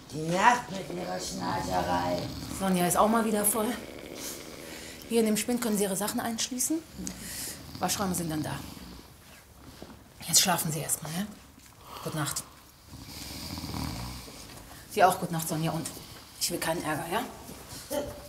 Die nervt mit ihrer Schnarcherei. Sonja ist auch mal wieder voll. Hier in dem Spind können Sie Ihre Sachen einschließen. Waschräume sind dann da. Jetzt schlafen Sie erstmal, ja? Gute Nacht. Sie auch, gute Nacht, Sonja. Und ich will keinen Ärger, ja?